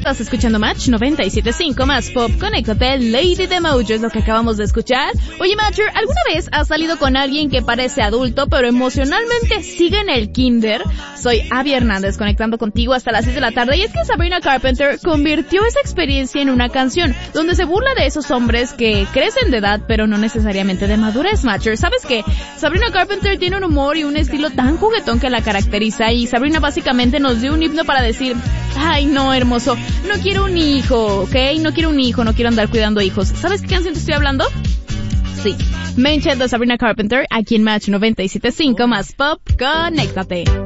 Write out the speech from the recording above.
Estás escuchando Match 97.5 más pop. Conéctate, Lady de Mojo es lo que acabamos de escuchar. Oye, Matcher, ¿alguna vez has salido con alguien que parece adulto pero emocionalmente sigue en el kinder? Soy Abby Hernández, conectando contigo hasta las 6 de la tarde. Y es que Sabrina Carpenter convirtió esa experiencia en una canción donde se burla de esos hombres que crecen de edad pero no necesariamente de madurez, Matcher. ¿Sabes qué? Sabrina Carpenter tiene un humor y un estilo tan juguetón que la caracteriza, y Sabrina básicamente nos dio un himno para decir: ay, no, hermoso, no quiero un hijo, ¿ok? No quiero un hijo, no quiero andar cuidando hijos. ¿Sabes qué canción te estoy hablando? Sí, Menche de Sabrina Carpenter, aquí en Match 97.5 más pop. Conéctate.